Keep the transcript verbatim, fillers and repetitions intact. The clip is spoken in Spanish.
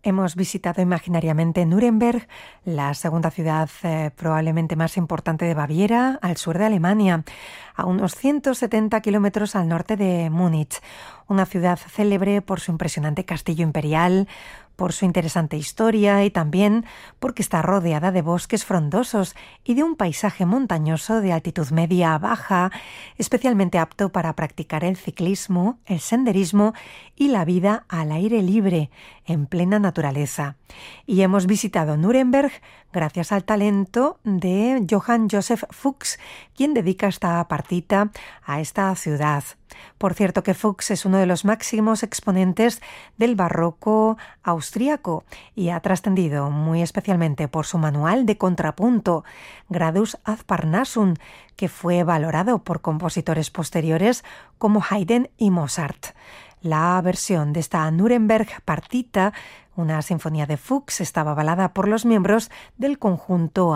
Hemos visitado imaginariamente Nuremberg, la segunda ciudad eh, probablemente más importante de Baviera, al sur de Alemania, a unos ciento setenta kilómetros al norte de Múnich, una ciudad célebre por su impresionante castillo imperial, por su interesante historia y también porque está rodeada de bosques frondosos y de un paisaje montañoso de altitud media a baja, especialmente apto para practicar el ciclismo, el senderismo y la vida al aire libre, en plena naturaleza. Y hemos visitado Nuremberg gracias al talento de Johann Joseph Fuchs, quien dedica esta partita a esta ciudad. Por cierto que Fuchs es uno de los máximos exponentes del barroco austríaco y ha trascendido muy especialmente por su manual de contrapunto, Gradus ad Parnassum, que fue valorado por compositores posteriores como Haydn y Mozart. La versión de esta Nuremberg partita, una sinfonía de Fuchs, estaba avalada por los miembros del conjunto